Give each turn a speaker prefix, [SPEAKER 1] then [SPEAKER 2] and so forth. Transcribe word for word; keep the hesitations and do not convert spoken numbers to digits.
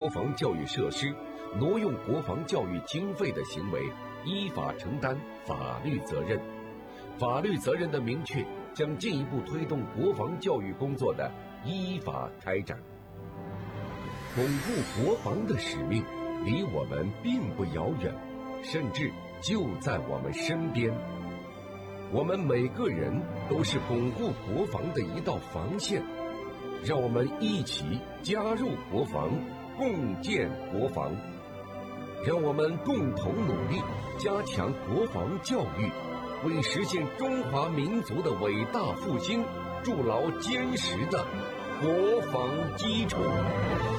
[SPEAKER 1] 防教育设施、挪用国防教育经费的行为，依法承担法律责任。法律责任的明确，将进一步推动国防教育工作的依法开展。巩固国防的使命离我们并不遥远，甚至就在我们身边。我们每个人都是巩固国防的一道防线，让我们一起加入国防，共建国防。让我们共同努力，加强国防教育，为实现中华民族的伟大复兴筑牢坚实的国防基础。